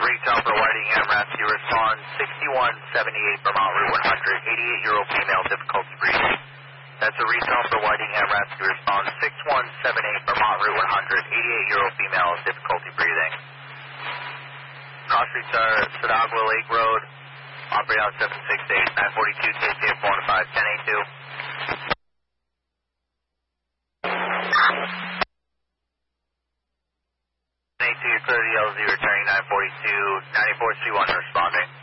retail for Whiting and Rescue. Respond 6178 Vermont Route 100, 88-year-old female, difficulty breathing. That's a retail for Whiting and Rescue. Respond 6178 Vermont Route 100, 88-year-old female, difficulty breathing. Cross streets are Sadagwa Lake Road, operate out 768, 942, KCA 415, 1082. 82, clear to L0, returning 942, 9431 responding.